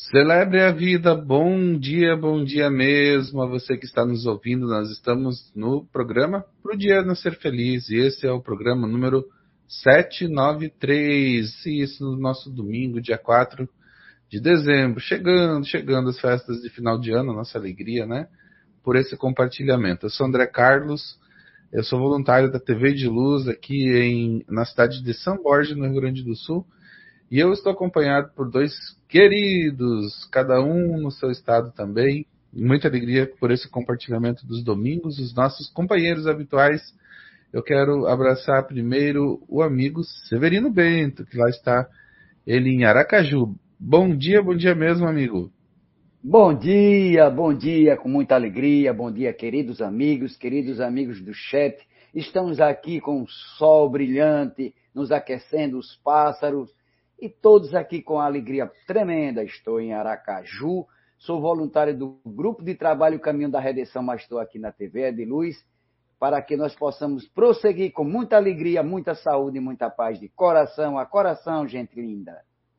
Celebre a vida, bom dia mesmo a você que está nos ouvindo. Nós estamos no programa Pro Dia Nascer Feliz e esse é o programa número 793. E isso no nosso domingo, dia 4 de dezembro. Chegando as festas de final de ano, nossa alegria, né? Por esse compartilhamento. Eu sou André Carlos, eu sou voluntário da TV de Luz aqui na cidade de São Borja, no Rio Grande do Sul. E eu estou acompanhado por dois queridos, cada um no seu estado também. Muita alegria por esse compartilhamento dos domingos, os nossos companheiros habituais. Eu quero abraçar primeiro o amigo Severino Bento, que lá está ele em Aracaju. Bom dia mesmo, amigo. Bom dia, com muita alegria. Bom dia, queridos amigos do chat. Estamos aqui com o sol brilhante, nos aquecendo, os pássaros, e todos aqui com alegria tremenda. Estou em Aracaju, sou voluntário do Grupo de Trabalho Caminho da Redenção, mas estou aqui na TV de Luz, para que nós possamos prosseguir com muita alegria, muita saúde e muita paz de coração a coração, gente linda.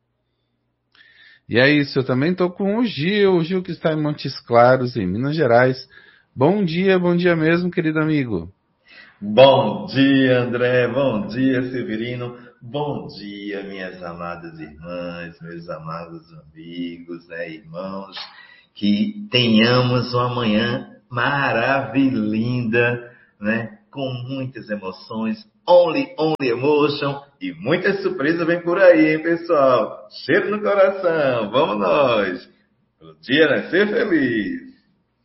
E é isso, eu também estou com o Gil que está em Montes Claros, em Minas Gerais. Bom dia mesmo, querido amigo. Bom dia, André, bom dia, Severino, bom dia, minhas amadas irmãs, meus amados amigos, irmãos, que tenhamos uma manhã maravilhosa, com muitas emoções, only emotion, e muita surpresa vem por aí, hein, pessoal? Cheiro no coração, vamos nós! O dia nascer feliz!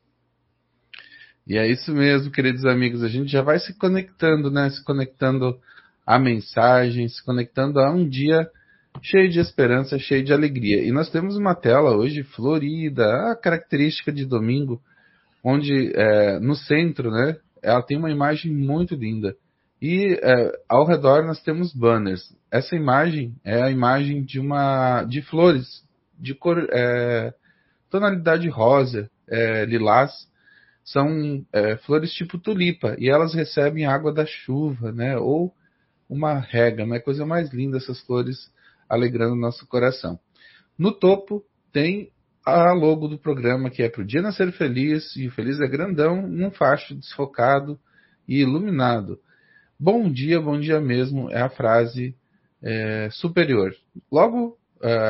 E é isso mesmo, queridos amigos, a gente já vai se conectando, se conectando à mensagem, se conectando a um dia cheio de esperança, cheio de alegria. E nós temos uma tela hoje florida, a característica de domingo, onde no centro, ela tem uma imagem muito linda. E ao redor nós temos banners. Essa imagem é a imagem de flores, de cor, tonalidade rosa, lilás. São flores tipo tulipa, e elas recebem água da chuva, ou uma rega, não é coisa mais linda essas flores alegrando o nosso coração. No topo tem a logo do programa, que é Pro Dia Nascer Feliz, e o Feliz é grandão, num facho desfocado e iluminado. Bom dia mesmo, é a frase superior. Logo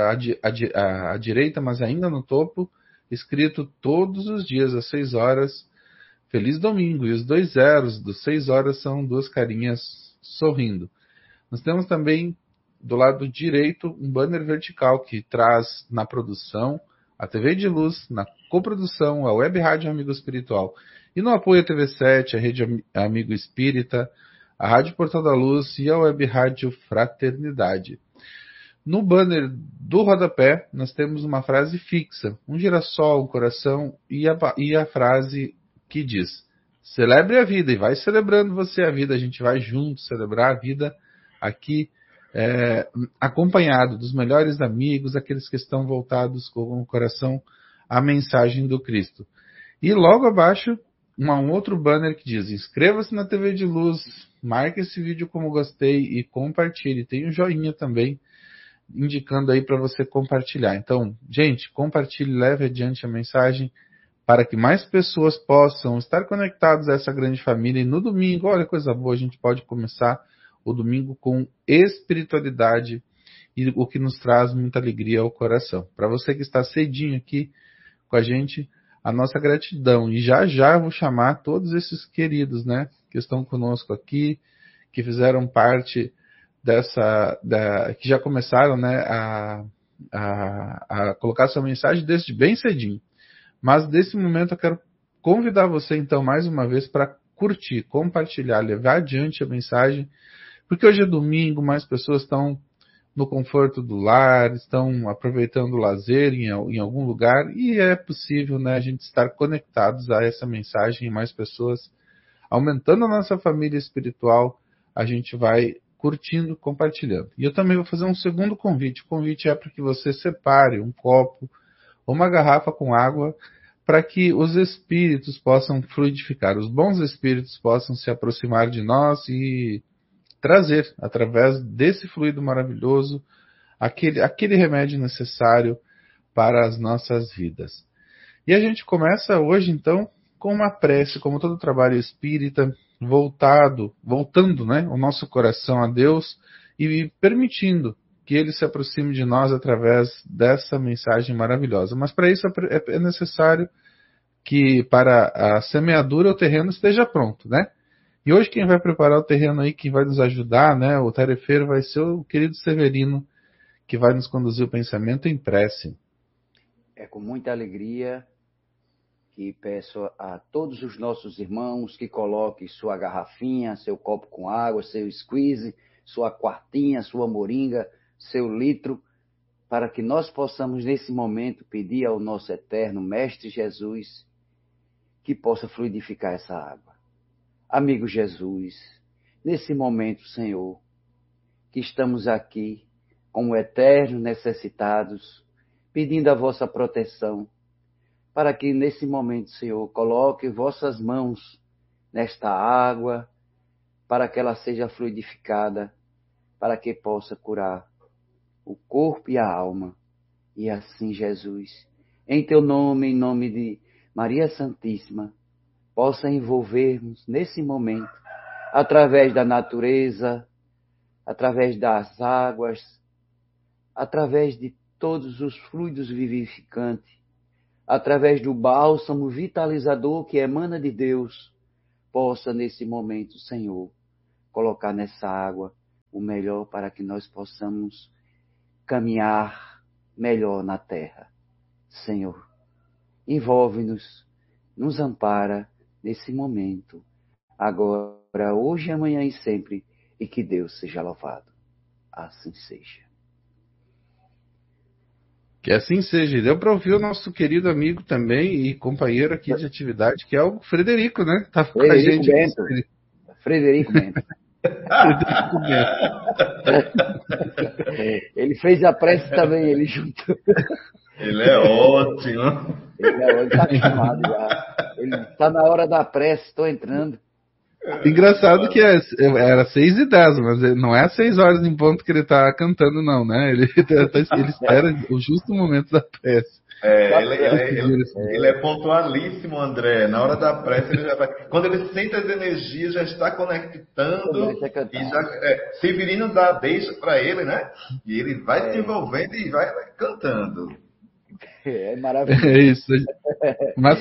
à direita, mas ainda no topo, escrito todos os dias às 6 horas, Feliz Domingo, e os 2 zeros dos 6 horas são 2 carinhas sorrindo. Nós temos também, do lado direito, um banner vertical que traz na produção a TV de Luz, na coprodução, a Web Rádio Amigo Espiritual, e no apoio a TV7, a Rede Amigo Espírita, a Rádio Portal da Luz e a Web Rádio Fraternidade. No banner do rodapé, nós temos uma frase fixa, um girassol, um coração e a frase que diz: celebre a vida, e vai celebrando você a vida, a gente vai junto celebrar a vida aqui, acompanhado dos melhores amigos, aqueles que estão voltados com o coração à mensagem do Cristo. E logo abaixo, um outro banner que diz: inscreva-se na TV de Luz, marque esse vídeo como gostei e compartilhe. Tem um joinha também, indicando aí para você compartilhar. Então, gente, compartilhe, leve adiante a mensagem para que mais pessoas possam estar conectados a essa grande família. E no domingo, olha, coisa boa, a gente pode começar o domingo com espiritualidade, e o que nos traz muita alegria ao coração. Para você que está cedinho aqui com a gente, a nossa gratidão. E já eu vou chamar todos esses queridos, que estão conosco aqui, que fizeram parte que já começaram, a colocar sua mensagem desde bem cedinho. Mas nesse momento eu quero convidar você então mais uma vez para curtir, compartilhar, levar adiante a mensagem, porque hoje é domingo, mais pessoas estão no conforto do lar, estão aproveitando o lazer em algum lugar, e é possível, a gente estar conectados a essa mensagem, e mais pessoas, aumentando a nossa família espiritual, a gente vai curtindo, compartilhando. E eu também vou fazer um segundo convite. O convite é para que você separe um copo ou uma garrafa com água, para que os espíritos possam fluidificar, os bons espíritos possam se aproximar de nós e trazer, através desse fluido maravilhoso, aquele remédio necessário para as nossas vidas. E a gente começa hoje, então, com uma prece, como todo trabalho espírita, voltando, né, o nosso coração a Deus e permitindo que Ele se aproxime de nós através dessa mensagem maravilhosa. Mas para isso é necessário que para a semeadura o terreno esteja pronto, né? E hoje quem vai preparar o terreno aí, quem vai nos ajudar, né, o tarefeiro vai ser o querido Severino, que vai nos conduzir o pensamento em prece. É com muita alegria que peço a todos os nossos irmãos que coloquem sua garrafinha, seu copo com água, seu squeeze, sua quartinha, sua moringa, seu litro, para que nós possamos nesse momento pedir ao nosso eterno Mestre Jesus que possa fluidificar essa água. Amigo Jesus, nesse momento, Senhor, que estamos aqui como eternos necessitados, pedindo a vossa proteção, para que nesse momento, Senhor, coloque vossas mãos nesta água, para que ela seja fluidificada, para que possa curar o corpo e a alma. E assim, Jesus, em teu nome, em nome de Maria Santíssima, possa envolver-nos nesse momento, através da natureza, através das águas, através de todos os fluidos vivificantes, através do bálsamo vitalizador que emana de Deus, possa nesse momento, Senhor, colocar nessa água o melhor para que nós possamos caminhar melhor na terra. Senhor, envolve-nos, nos ampara nesse momento, agora, hoje, amanhã e sempre, e que Deus seja louvado. Assim seja. Que assim seja. E deu para ouvir o nosso querido amigo também e companheiro aqui de atividade, que é o Frederico, né? Tá com a gente. Frederico Bento. Ele fez a prece também, ele juntou. Ele é ótimo. Ele está acostumado já. Ele está na hora da prece, estou entrando. Engraçado que era 6h10, mas não é às 6 horas em ponto que ele está cantando, não, né? Ele espera o justo momento da prece. Ele é pontualíssimo, André. Na hora da prece, ele já vai. Quando ele sente as energias, já está conectando. E já, Severino deixa para ele, né? E ele vai se envolvendo e vai cantando. É maravilhoso. É isso. Mas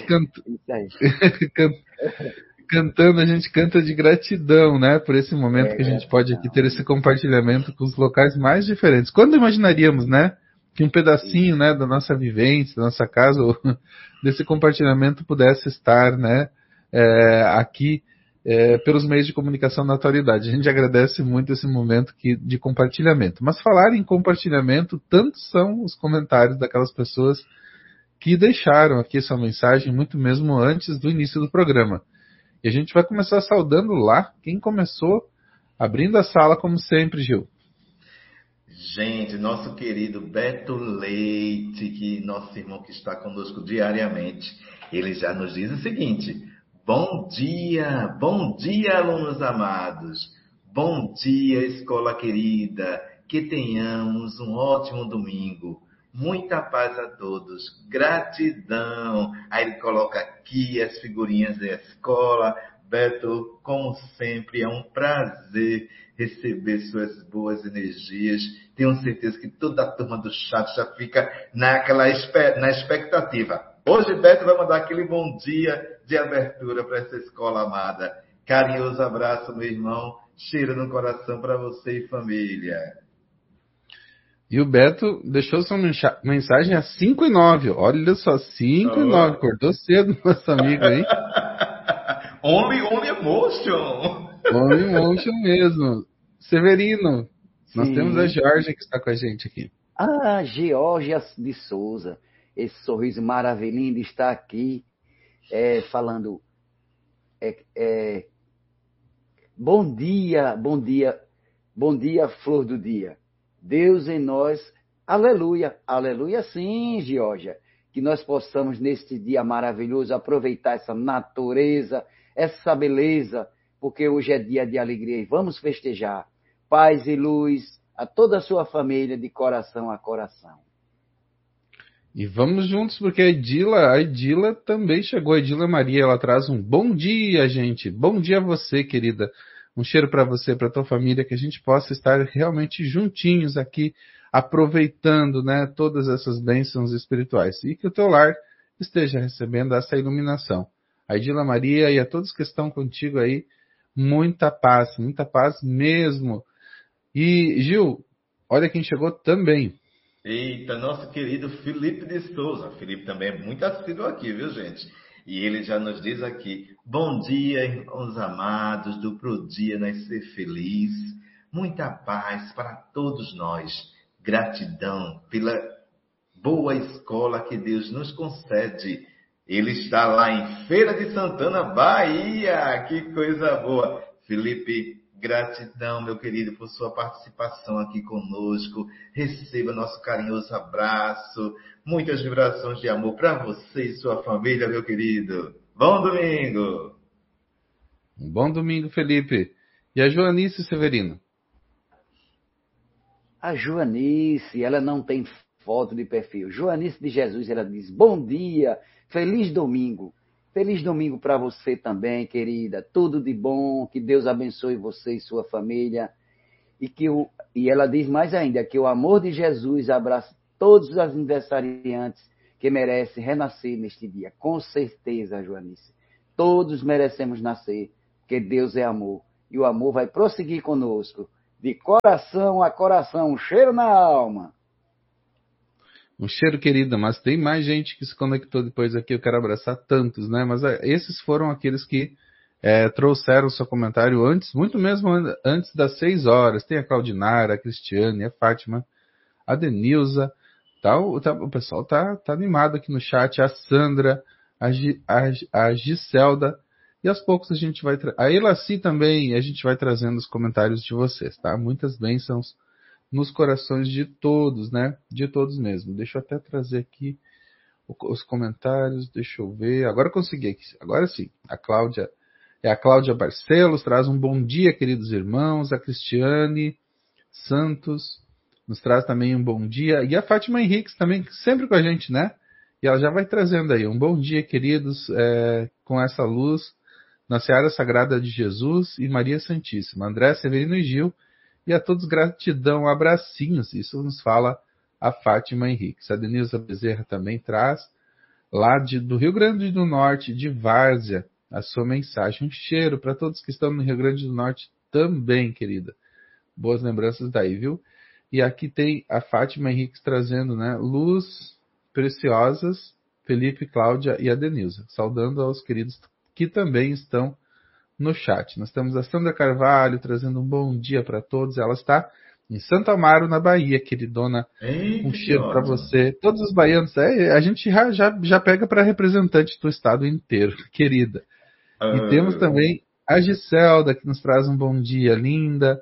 cantando, a gente canta de gratidão, né? Por esse momento que a gente pode aqui ter esse compartilhamento com os locais mais diferentes. Quando imaginaríamos, né? Que um pedacinho, né, da nossa vivência, da nossa casa, desse compartilhamento pudesse estar, né, aqui pelos meios de comunicação na atualidade. A gente agradece muito esse momento de compartilhamento. Mas falar em compartilhamento, tantos são os comentários daquelas pessoas que deixaram aqui sua mensagem, muito mesmo antes do início do programa. E a gente vai começar saudando lá quem começou abrindo a sala, como sempre, Gil. Gente, nosso querido Beto Leite, nosso irmão que está conosco diariamente, ele já nos diz o seguinte: bom dia, alunos amados, bom dia, escola querida, que tenhamos um ótimo domingo, muita paz a todos, gratidão. Aí ele coloca aqui as figurinhas da escola. Beto, como sempre, é um prazer receber suas boas energias. Tenho certeza que toda a turma do chat já fica na expectativa. Hoje, Beto vai mandar aquele bom dia de abertura para essa escola amada. Carinhoso abraço, meu irmão. Cheiro no coração para você e família. E o Beto deixou sua mensagem às 5h09. Olha só, 5h09. Acordou cedo, nosso amigo aí. Only emotion. Only emotion mesmo. Severino, nós temos a Georgia que está com a gente aqui. Ah, Georgia de Souza. Esse sorriso maravilhoso de estar aqui falando. Bom dia, flor do dia. Deus em nós, aleluia, aleluia sim, Georgia. Que nós possamos, neste dia maravilhoso, aproveitar essa natureza, essa beleza, porque hoje é dia de alegria e vamos festejar. Paz e luz a toda a sua família, de coração a coração. E vamos juntos, porque a Edila também chegou. A Edila Maria, ela traz um bom dia, gente. Bom dia a você, querida. Um cheiro para você, para tua família, que a gente possa estar realmente juntinhos aqui, aproveitando, né, todas essas bênçãos espirituais. E que o teu lar esteja recebendo essa iluminação. A Edila Maria e a todos que estão contigo aí, muita paz mesmo. E, Gil, olha quem chegou também. Eita, nosso querido Felipe de Souza. Felipe também é muito assíduo aqui, viu, gente? E ele já nos diz aqui: bom dia, irmãos amados, do Pro Dia Nascer Feliz. Muita paz para todos nós. Gratidão pela boa escola que Deus nos concede. Ele está lá em Feira de Santana, Bahia. Que coisa boa. Felipe, gratidão, meu querido, por sua participação aqui conosco. Receba nosso carinhoso abraço. Muitas vibrações de amor para você e sua família, meu querido. Bom domingo! Um bom domingo, Felipe. E a Joanice Severino? A Joanice, ela não tem foto de perfil. Joanice de Jesus, ela diz: bom dia, feliz domingo. Feliz domingo para você também, querida. Tudo de bom, que Deus abençoe você e sua família. E ela diz mais ainda, que o amor de Jesus abraça todos os aniversariantes que merecem renascer neste dia. Com certeza, Joanice. Todos merecemos nascer, porque Deus é amor. E o amor vai prosseguir conosco. De coração a coração, um cheiro na alma. Um cheiro, querida, mas tem mais gente que se conectou depois aqui, eu quero abraçar tantos, né? Mas esses foram aqueles que trouxeram seu comentário antes, muito mesmo antes das 6 horas. Tem a Claudinara, a Cristiane, a Fátima, a Denilza, o pessoal tá animado aqui no chat, a Sandra, a Giselda, e aos poucos a gente vai... A Elaci também, a gente vai trazendo os comentários de vocês, tá? Muitas bênçãos nos corações de todos, né? De todos mesmo. Deixa eu até trazer aqui os comentários, deixa eu ver. Agora eu consegui aqui. Agora sim. A Cláudia Barcelos traz um bom dia, queridos irmãos. A Cristiane Santos nos traz também um bom dia. E a Fátima Henriques também, sempre com a gente, né? E ela já vai trazendo aí um bom dia, queridos, com essa luz na Seara Sagrada de Jesus e Maria Santíssima. André, Severino e Gil. E a todos gratidão, abracinhos. Isso nos fala a Fátima Henriques. A Denilza Bezerra também traz, lá do Rio Grande do Norte, de Várzea, a sua mensagem. Um cheiro para todos que estão no Rio Grande do Norte também, querida. Boas lembranças daí, viu? E aqui tem a Fátima Henriques trazendo, né, luz preciosas, Felipe, Cláudia e a Denilza. Saudando aos queridos que também estão no chat. Nós temos a Sandra Carvalho trazendo um bom dia para todos. Ela está em Santo Amaro, na Bahia, queridona. Eita, um cheiro para você. Todos os baianos, a gente já pega para representante do estado inteiro, querida. E temos também a Giselda, que nos traz um bom dia, linda.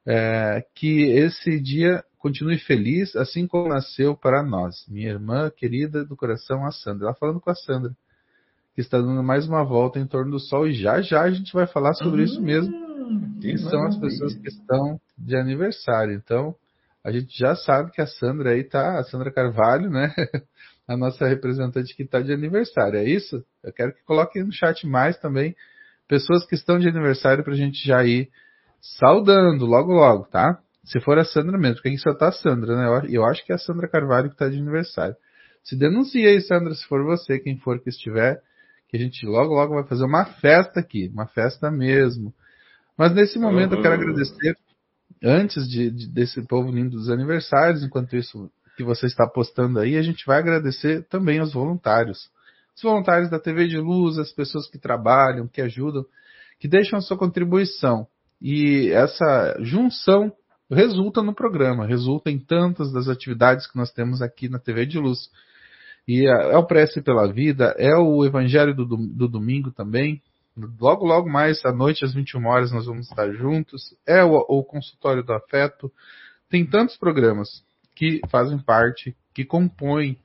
Que esse dia continue feliz, assim como nasceu para nós. Minha irmã querida do coração, a Sandra. Ela falando com a Sandra, que está dando mais uma volta em torno do Sol, e já a gente vai falar sobre isso mesmo, que são as pessoas que estão de aniversário. Então, a gente já sabe que a Sandra aí tá, a Sandra Carvalho, né, a nossa representante que está de aniversário, é isso? Eu quero que coloquem no chat mais também pessoas que estão de aniversário para a gente já ir saudando logo, tá? Se for a Sandra mesmo, porque aqui só tá a Sandra, né, eu acho que é a Sandra Carvalho que está de aniversário. Se denuncia aí, Sandra, se for você, quem for que estiver, que a gente logo vai fazer uma festa aqui, uma festa mesmo. Mas nesse momento eu quero agradecer, antes desse povo lindo dos aniversários, enquanto isso que você está postando aí, a gente vai agradecer também aos voluntários. Os voluntários da TV de Luz, as pessoas que trabalham, que ajudam, que deixam a sua contribuição. E essa junção resulta no programa, resulta em tantas das atividades que nós temos aqui na TV de Luz. E é o Prece pela Vida, é o Evangelho do domingo também. Logo mais, à noite, às 21 horas, nós vamos estar juntos. É o Consultório do Afeto. Tem tantos programas que fazem parte, que compõem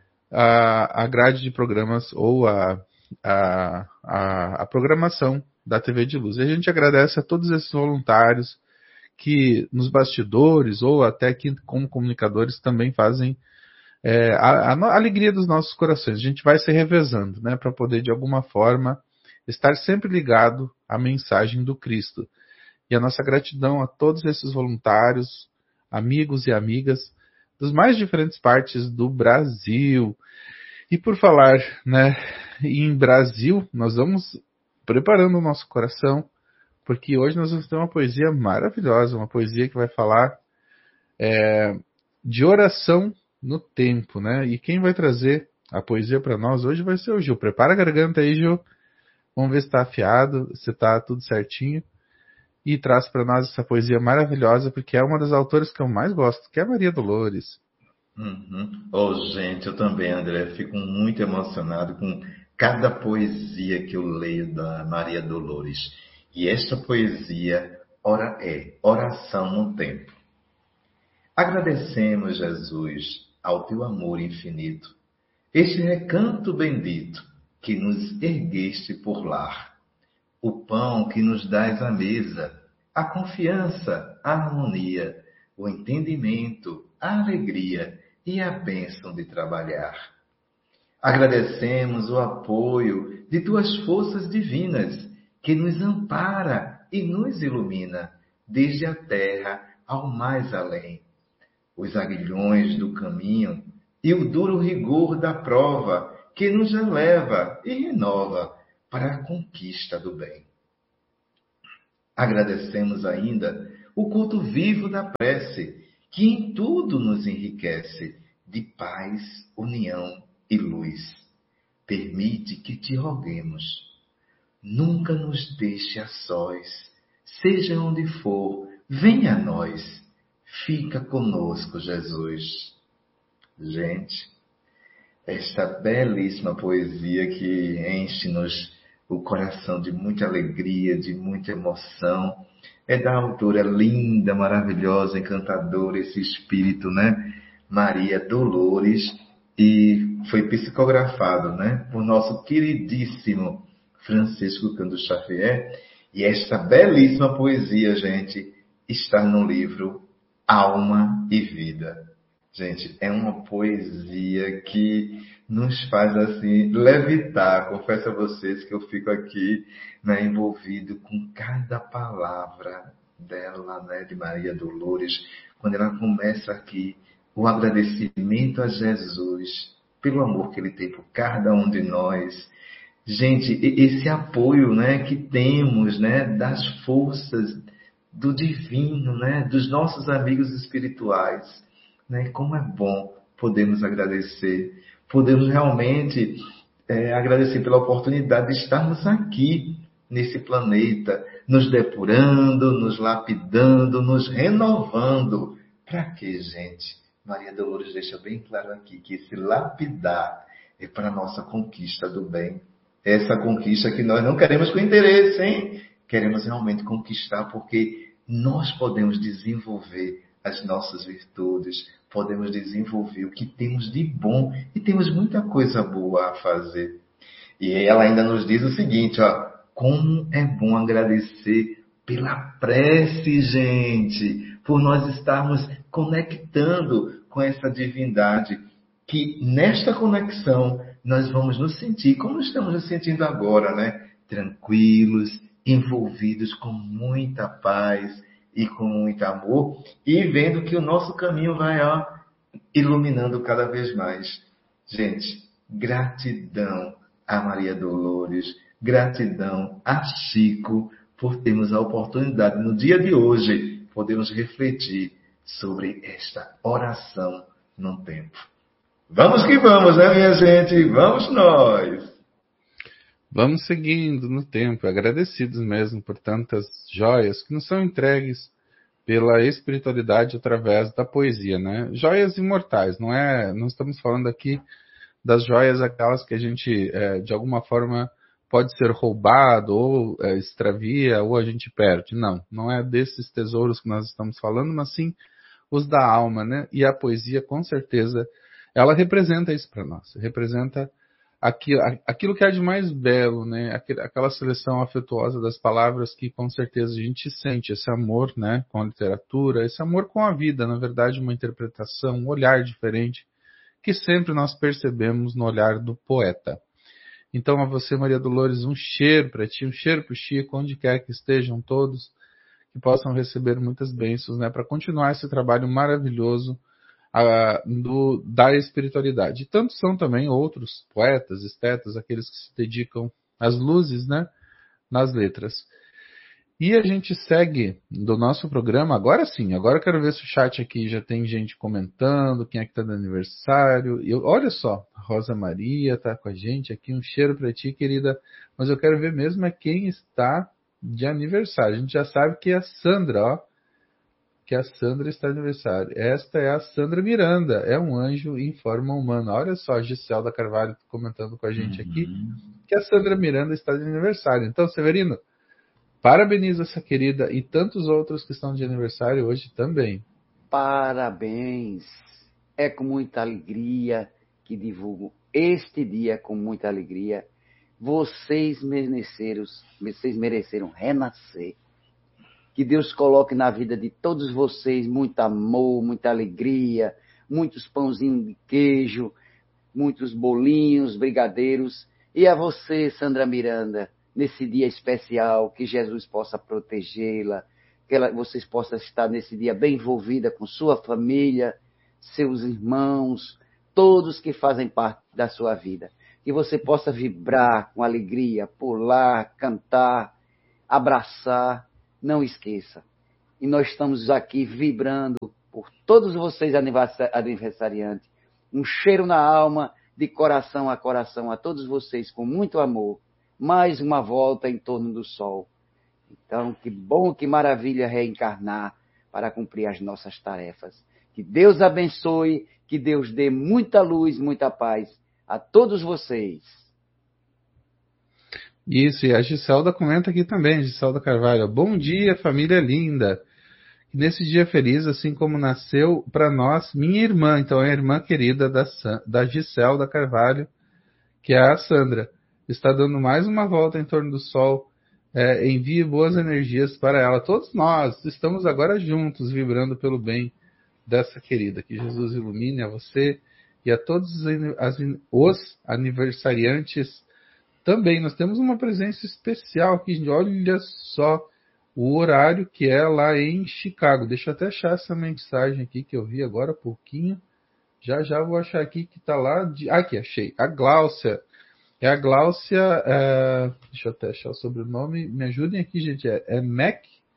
a grade de programas ou a programação da TV de Luz. E a gente agradece a todos esses voluntários que nos bastidores ou até que como comunicadores também fazem a alegria dos nossos corações. A gente vai se revezando, né, para poder, de alguma forma, estar sempre ligado à mensagem do Cristo. E a nossa gratidão a todos esses voluntários, amigos e amigas das mais diferentes partes do Brasil. E por falar, né, em Brasil, nós vamos preparando o nosso coração, porque hoje nós vamos ter uma poesia maravilhosa, uma poesia que vai falar de oração no tempo, né? E quem vai trazer a poesia para nós hoje vai ser o Gil. Prepara a garganta aí, Gil. Vamos ver se está afiado, se está tudo certinho. E traz para nós essa poesia maravilhosa, porque é uma das autoras que eu mais gosto, que é a Maria Dolores. Oh, gente, eu também, André, fico muito emocionado com cada poesia que eu leio da Maria Dolores. E esta poesia é Oração no Tempo. Agradecemos, Jesus, ao teu amor infinito, este recanto bendito que nos ergueste por lar, o pão que nos dás à mesa, a confiança, a harmonia, o entendimento, a alegria e a bênção de trabalhar. Agradecemos o apoio de tuas forças divinas, que nos ampara e nos ilumina, desde a terra ao mais além. Os aguilhões do caminho e o duro rigor da prova, que nos eleva e renova para a conquista do bem. Agradecemos ainda o culto vivo da prece, que em tudo nos enriquece, de paz, união e luz. Permite que te roguemos. Nunca nos deixe a sós, seja onde for, venha a nós. Fica conosco, Jesus. Gente, esta belíssima poesia que enche-nos o coração de muita alegria, de muita emoção, é da autora linda, maravilhosa, encantadora, esse espírito, né? Maria Dolores, e foi psicografado, né? Por nosso queridíssimo Francisco Cândido Xavier. E esta belíssima poesia, gente, está no livro Alma e Vida. Gente, é uma poesia que nos faz assim levitar. Confesso a vocês que eu fico aqui, né, envolvido com cada palavra dela, né, de Maria Dolores, quando ela começa aqui o agradecimento a Jesus pelo amor que ele tem por cada um de nós. Gente, esse apoio, né, que temos, né, das forças do divino, né, dos nossos amigos espirituais, né, como é bom podermos agradecer, podemos realmente agradecer pela oportunidade de estarmos aqui nesse planeta, nos depurando, nos lapidando, nos renovando. Para quê, gente? Maria Dolores deixa bem claro aqui que esse lapidar é para a nossa conquista do bem. Essa conquista que nós não queremos com interesse, hein? Queremos realmente conquistar porque nós podemos desenvolver as nossas virtudes, podemos desenvolver o que temos de bom e temos muita coisa boa a fazer. E ela ainda nos diz o seguinte, ó, como é bom agradecer pela prece, gente, por nós estarmos conectando com essa divindade, que nesta conexão nós vamos nos sentir, como estamos nos sentindo agora, né? Tranquilos, envolvidos com muita paz e com muito amor, e vendo que o nosso caminho vai iluminando cada vez mais. Gente, gratidão a Maria Dolores, gratidão a Chico, por termos a oportunidade, no dia de hoje, podermos refletir sobre esta oração no tempo. Vamos que vamos, né, minha gente? Vamos nós! Vamos seguindo no tempo, agradecidos mesmo por tantas joias que nos são entregues pela espiritualidade através da poesia, né? Joias imortais, não estamos falando aqui das joias aquelas que a gente, de alguma forma, pode ser roubado, ou extravia, ou a gente perde. Não é desses tesouros que nós estamos falando, mas sim os da alma, né? E a poesia, com certeza, ela representa isso para nós, representa aquilo que é de mais belo, né? Aquela seleção afetuosa das palavras que com certeza a gente sente, esse amor, né, com a literatura, esse amor com a vida, na verdade uma interpretação, um olhar diferente que sempre nós percebemos no olhar do poeta. Então, a você, Maria Dolores, um cheiro para ti, um cheiro para o Chico, onde quer que estejam todos, que possam receber muitas bênçãos, né, para continuar esse trabalho maravilhoso da espiritualidade. E tanto são também outros poetas, estetas, aqueles que se dedicam às luzes, né, nas letras. E a gente segue do nosso programa, agora sim, agora eu quero ver se o chat aqui já tem gente comentando, quem é que está de aniversário. Olha só, a Rosa Maria está com a gente aqui, um cheiro para ti, querida, mas eu quero ver mesmo quem está de aniversário. A gente já sabe que é a Sandra, ó, que a Sandra está de aniversário. Esta é a Sandra Miranda, é um anjo em forma humana. Olha só, a Giselda Carvalho comentando com a gente aqui, que a Sandra Miranda está de aniversário. Então, Severino, parabenizo essa querida e tantos outros que estão de aniversário hoje também. Parabéns! É com muita alegria que divulgo este dia com muita alegria. Vocês mereceram renascer. Que Deus coloque na vida de todos vocês muito amor, muita alegria, muitos pãozinhos de queijo, muitos bolinhos, brigadeiros. E a você, Sandra Miranda, nesse dia especial, que Jesus possa protegê-la, que vocês possam estar nesse dia bem envolvida com sua família, seus irmãos, todos que fazem parte da sua vida. Que você possa vibrar com alegria, pular, cantar, abraçar. Não esqueça. E nós estamos aqui vibrando por todos vocês aniversariantes. Um cheiro na alma, de coração a todos vocês, com muito amor. Mais uma volta em torno do sol. Então, que bom, que maravilha reencarnar para cumprir as nossas tarefas. Que Deus abençoe, que Deus dê muita luz, muita paz a todos vocês. Isso, e a Giselda comenta aqui também, Giselda Carvalho. Bom dia, família linda. Nesse dia feliz, assim como nasceu para nós minha irmã, então é a irmã querida da Giselda Carvalho, que é a Sandra. Está dando mais uma volta em torno do sol. Envie boas energias para ela. Todos nós estamos agora juntos, vibrando pelo bem dessa querida. Que Jesus ilumine a você e a todos os aniversariantes também. Nós temos uma presença especial aqui. Olha só o horário que é lá em Chicago. Deixa eu até achar essa mensagem aqui que eu vi agora há pouquinho. Já vou achar aqui que está lá. Aqui, achei. A Gláucia. É a Gláucia. Deixa eu até achar o sobrenome. Me ajudem aqui, gente. É Mac.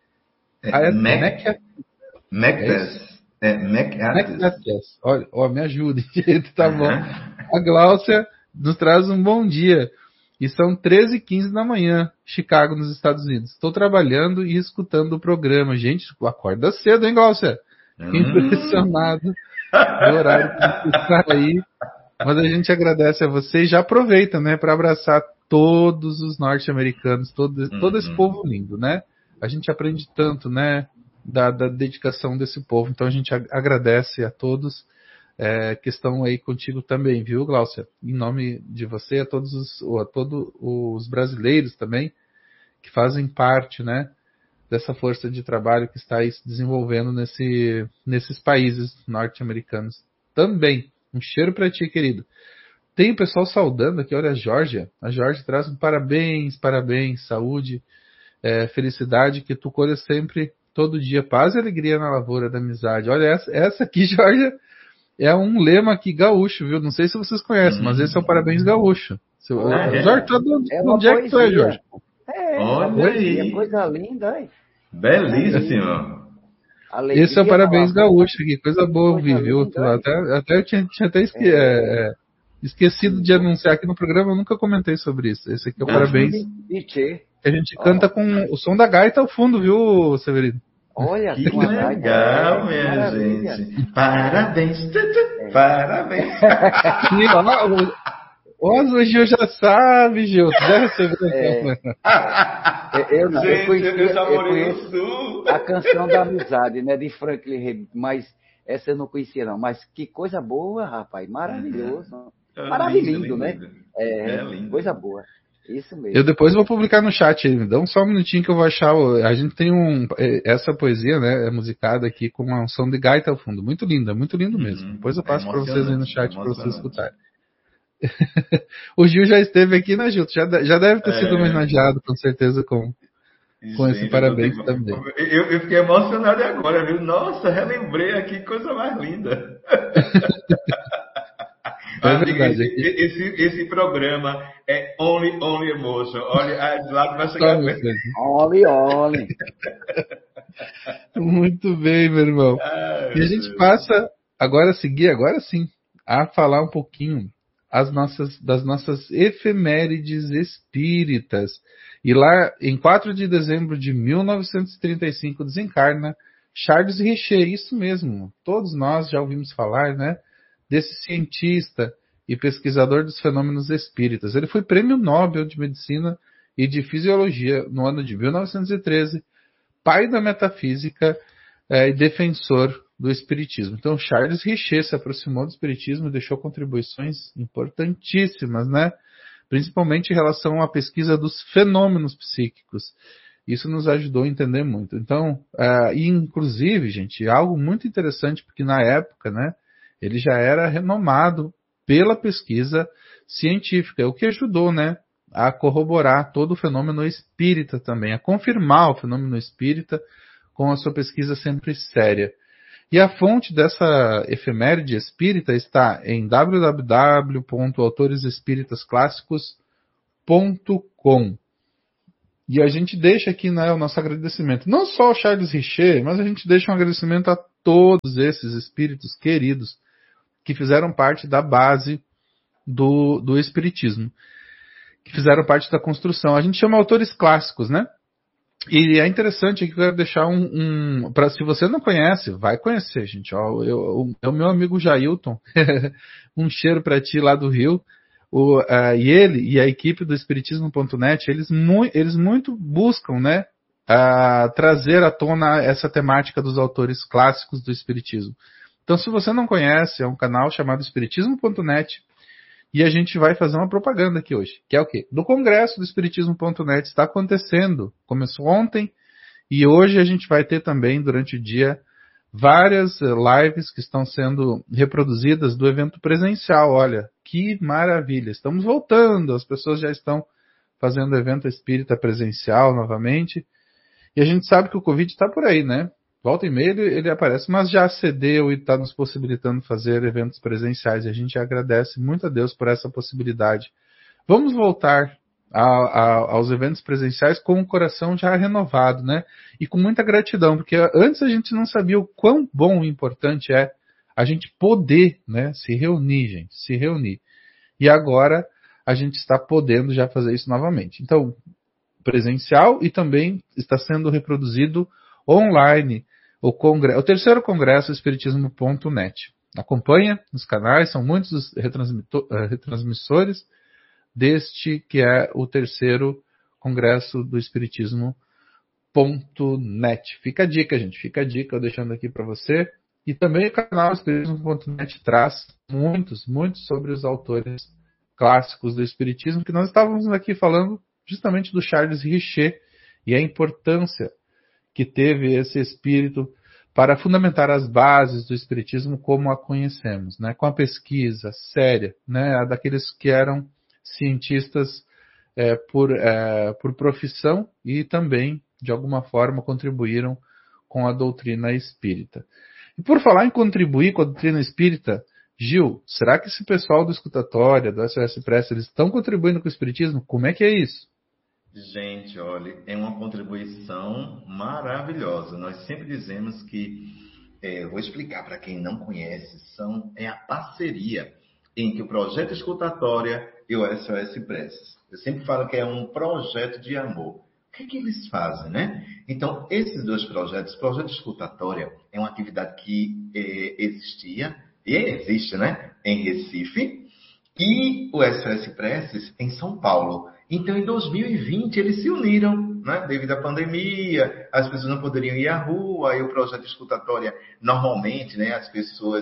MacArthur. Olha, me ajudem, gente. Tá bom. A Gláucia nos traz um bom dia. E são 13h15 da manhã, Chicago, nos Estados Unidos. Estou trabalhando e escutando o programa. Gente, acorda cedo, hein, Gláucia? Fiquei impressionado do horário que você está aí. Mas a gente agradece a você e já aproveita, né, para abraçar todos os norte-americanos, todo esse povo lindo, né? A gente aprende tanto, né, da dedicação desse povo. Então a gente agradece a todos que estão aí contigo também, viu, Gláucia? Em nome de você, a todos os brasileiros também, que fazem parte, né, dessa força de trabalho que está aí se desenvolvendo nesses países norte-americanos também. Um cheiro para ti, querido. Tem o pessoal saudando aqui, olha a Georgia. A Georgia traz um parabéns, saúde, felicidade, que tu colha sempre, todo dia, paz e alegria na lavoura da amizade. Olha, essa aqui, Georgia, é um lema aqui gaúcho, viu? Não sei se vocês conhecem, mas esse é o parabéns gaúcho. Jorge, onde é que tu é, Jorge? Olha aí. Coisa linda, hein? Belíssimo. Alegria, esse é o parabéns gaúcho aqui, coisa boa ouvir, viu? Até eu tinha até esquecido de anunciar aqui no programa, eu nunca comentei sobre isso. Esse aqui é o parabéns que a gente canta com o som da gaita ao fundo, viu, Severino? Olha, que legal, minha gente. Parabéns. Parabéns. O Gil já sabe, Gil. Tu já recebeu eu já conheço a canção da amizade, né, de Franklin Rebe, mas essa eu não conhecia não. Mas que coisa boa, rapaz. Maravilhoso. Maravilhoso, né? Lindo. Coisa boa. Isso mesmo. Eu depois vou publicar no chat, me dá só um minutinho que eu vou achar. A gente tem essa poesia, né, é musicada aqui com uma som de gaita ao fundo. Muito linda, muito lindo mesmo. Depois eu É passo para vocês aí no emocionante, é chat para vocês emocionante. escutarem. O Gil já esteve aqui, né, Gil? Já deve ter sido homenageado, com certeza, com esse Gente, parabéns também. eu fiquei emocionado agora, viu? Nossa, relembrei aqui, coisa mais linda. É verdade. Esse programa é Only Emotion. Olha, a Eduardo vai chegar perto. Olhe. Muito bem, meu irmão. E a gente passa agora a seguir, agora sim, a falar um pouquinho das nossas efemérides espíritas. E lá, em 4 de dezembro de 1935, desencarna Charles Richer, isso mesmo. Todos nós já ouvimos falar, né, desse cientista e pesquisador dos fenômenos espíritas. Ele foi Prêmio Nobel de Medicina e de Fisiologia no ano de 1913, pai da metafísica e defensor do espiritismo. Então, Charles Richer se aproximou do espiritismo e deixou contribuições importantíssimas, né? Principalmente em relação à pesquisa dos fenômenos psíquicos. Isso nos ajudou a entender muito. Então, e inclusive, gente, algo muito interessante, porque na época, né, ele já era renomado pela pesquisa científica, o que ajudou, né, a corroborar todo o fenômeno espírita também, a confirmar o fenômeno espírita com a sua pesquisa sempre séria. E a fonte dessa efeméride espírita está em www.autoresespiritasclassicos.com. E a gente deixa aqui, né, o nosso agradecimento. Não só ao Charles Richer, mas a gente deixa um agradecimento a todos esses espíritos queridos que fizeram parte da base do espiritismo, que fizeram parte da construção. A gente chama autores clássicos, né? E é interessante aqui que eu quero deixar para se você não conhece, vai conhecer, gente. Ó, é o meu amigo Jailton, um cheiro para ti lá do Rio. E ele e a equipe do Espiritismo.net, eles muito buscam, né, trazer à tona essa temática dos autores clássicos do Espiritismo. Então, se você não conhece, é um canal chamado Espiritismo.net, e a gente vai fazer uma propaganda aqui hoje, que é o quê? Do Congresso do Espiritismo.net, está acontecendo, começou ontem, e hoje a gente vai ter também, durante o dia, várias lives que estão sendo reproduzidas do evento presencial. Olha, que maravilha, estamos voltando, as pessoas já estão fazendo evento espírita presencial novamente, e a gente sabe que o Covid está por aí, né? Volta e meia ele aparece, mas já cedeu e está nos possibilitando fazer eventos presenciais. E a gente agradece muito a Deus por essa possibilidade. Vamos voltar aos eventos presenciais com o coração já renovado, né? E com muita gratidão, porque antes a gente não sabia o quão bom e importante é a gente poder, né, se reunir, gente, se reunir. E agora a gente está podendo já fazer isso novamente. Então, presencial e também está sendo reproduzido online o terceiro congresso Espiritismo.net. Acompanha nos canais, são muitos os retransmissores deste que é o terceiro congresso do Espiritismo.net. Fica a dica, gente, fica a dica, eu deixando aqui para você. E também o canal Espiritismo.net traz muitos sobre os autores clássicos do Espiritismo, que nós estávamos aqui falando justamente do Charles Richer e a importância que teve esse espírito para fundamentar as bases do espiritismo como a conhecemos, né? Com a pesquisa séria, né? Daqueles que eram cientistas por profissão e também, de alguma forma, contribuíram com a doutrina espírita. E por falar em contribuir com a doutrina espírita, Gil, será que esse pessoal do Escutatória, do SOS Press, eles estão contribuindo com o espiritismo? Como é que é isso? Gente, olha, é uma contribuição maravilhosa. Nós sempre dizemos que, vou explicar para quem não conhece, é a parceria entre o Projeto Escutatória e o SOS Preces. Eu sempre falo que é um projeto de amor. O que é que eles fazem, né? Então, esses dois projetos, o Projeto Escutatória é uma atividade que existia e existe, né? Em Recife, e o SOS Preces em São Paulo. Então, em 2020, eles se uniram, né? Devido à pandemia, as pessoas não poderiam ir à rua, e o projeto Escutatória, normalmente, né, as pessoas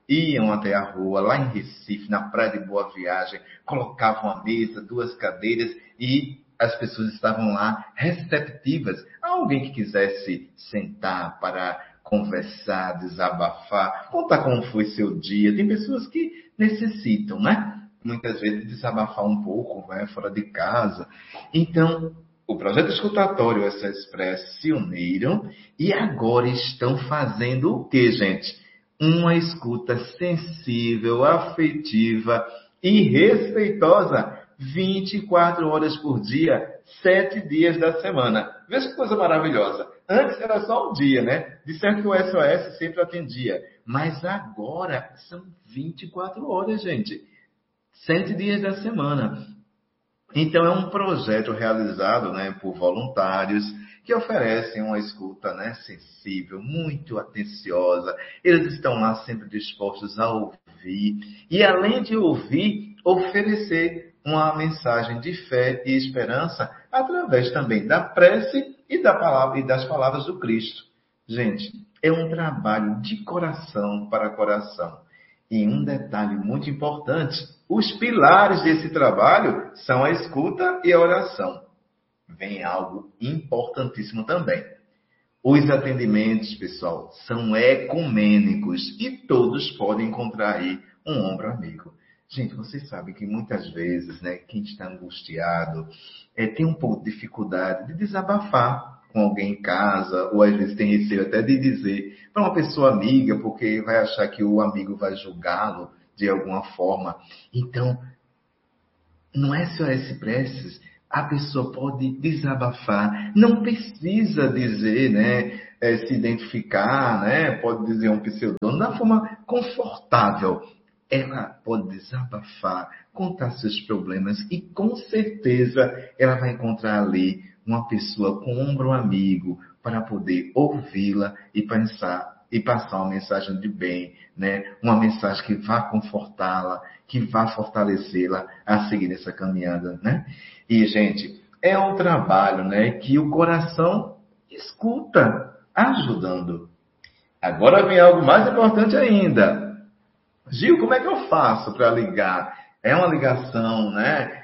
iam até a rua, lá em Recife, na Praia de Boa Viagem, colocavam uma mesa, 2 cadeiras e as pessoas estavam lá receptivas a alguém que quisesse sentar para conversar, desabafar, contar como foi seu dia. Tem pessoas que necessitam, né? Muitas vezes desabafar um pouco, né? Fora de casa. Então, o projeto escutatório e essa Express se uniram e agora estão fazendo o quê, gente? Uma escuta sensível, afetiva e respeitosa 24 horas por dia, 7 dias da semana. Veja que coisa maravilhosa. Antes era só um dia, né? De certo que o SOS sempre atendia. Mas agora são 24 horas, gente. 7 dias da semana. Então, é um projeto realizado, né, por voluntários que oferecem uma escuta, né, sensível, muito atenciosa. Eles estão lá sempre dispostos a ouvir e, além de ouvir, oferecer uma mensagem de fé e esperança através também da prece e das palavras do Cristo. Gente, é um trabalho de coração para coração. E um detalhe muito importante, os pilares desse trabalho são a escuta e a oração. Vem algo importantíssimo também. Os atendimentos, pessoal, são ecumênicos e todos podem encontrar aí um ombro amigo. Gente, vocês sabem que muitas vezes, né, quem está angustiado tem um pouco de dificuldade de desabafar com alguém em casa, ou às vezes tem receio até de dizer para uma pessoa amiga, porque vai achar que o amigo vai julgá-lo de alguma forma. Então, no SOS Preces, a pessoa pode desabafar, não precisa dizer, né, se identificar, né, pode dizer um pseudônimo, da forma confortável. Ela pode desabafar, contar seus problemas e com certeza ela vai encontrar ali uma pessoa com ombro amigo para poder ouvi-la e passar uma mensagem de bem, né? Uma mensagem que vá confortá-la, que vá fortalecê-la a seguir essa caminhada, né? E, gente, é um trabalho, né, que o coração escuta, ajudando. Agora vem algo mais importante ainda. Gil, como é que eu faço para ligar? É uma ligação, né?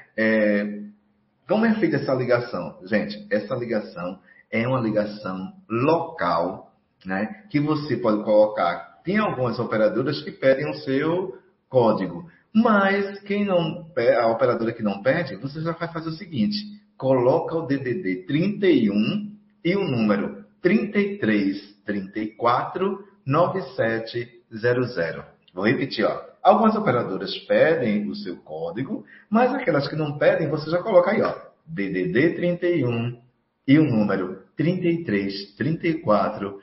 Como é feita essa ligação? Gente, essa ligação é uma ligação local, né? Que você pode colocar. Tem algumas operadoras que pedem o seu código. Mas a operadora que não pede, você já vai fazer o seguinte. Coloca o DDD 31 e o número 3334 9700. Vou repetir, ó. Algumas operadoras pedem o seu código, mas aquelas que não pedem, você já coloca aí, ó. DDD 31 e o número 3334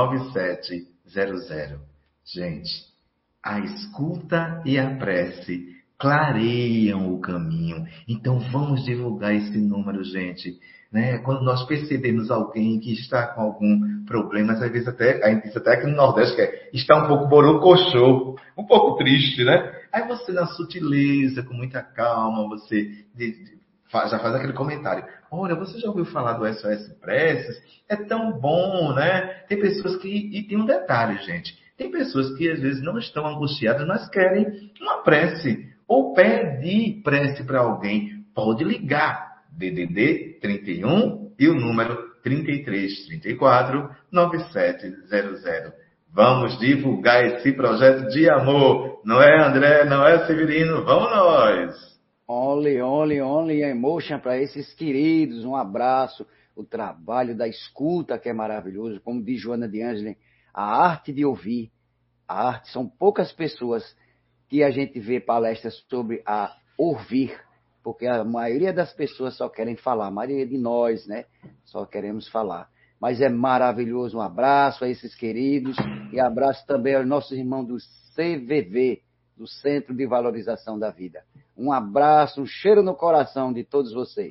9700. Gente, a escuta e a prece clareiam o caminho. Então vamos divulgar esse número, gente. Né? Quando nós percebemos alguém que está com algum problema, às vezes a gente diz até aqui no Nordeste que está um pouco borocochô, um pouco triste, né? Aí você, na sutileza, com muita calma, você já faz aquele comentário. Olha, você já ouviu falar do SOS Preces? É tão bom, né? Tem pessoas que... E tem um detalhe, gente. Tem pessoas que às vezes não estão angustiadas, mas querem uma prece. Ou pedir prece para alguém. Pode ligar. DDD 31 e o número 3334 9700. Vamos divulgar esse projeto de amor. Não é, André? Não é, Severino? Vamos nós! Only emotion para esses queridos. Um abraço. O trabalho da escuta que é maravilhoso. Como diz Joana de Ângeles, a arte de ouvir. A arte, são poucas pessoas que a gente vê palestras sobre a ouvir. Porque a maioria das pessoas só querem falar. A maioria de nós, né? Só queremos falar. Mas é maravilhoso. Um abraço a esses queridos. E abraço também aos nossos irmãos do CVV, do Centro de Valorização da Vida. Um abraço, um cheiro no coração de todos vocês.